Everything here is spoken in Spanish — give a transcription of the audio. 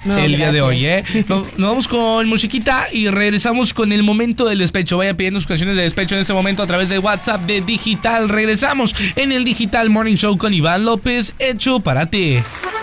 el día de hoy, ¿eh? Nos vamos con musiquita y regresamos con el momento del despecho. Vaya pidiendo sus canciones de despecho en este momento a través de WhatsApp de Digital. Regresamos en el Digital Morning Show con Iván López, hecho para ti.